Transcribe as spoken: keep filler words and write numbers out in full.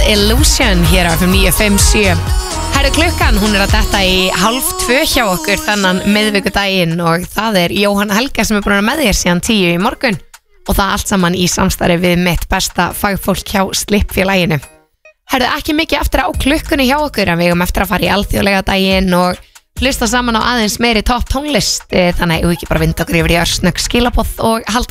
Illusion hér á F M níu fimm sjö. Herru, klukkan, hún er að detta í hálf tvö hjá okkur þennan miðvikudaginn og það er Jóhanna Helga sem er búin að vera með þér síðan tíu í morgun og það allt saman í samstarfi við mitt besta fagfólk hjá Slippfélaginu. Herru, ekki mikið eftir á klukkunni hjá okkur en við erum eftir að fara í alþjóðlega daginn og hlusta saman á aðeins meiri topp tónlist, þannig að við ekki bara vinda okkur yfir í örsnögg skilaboð og halda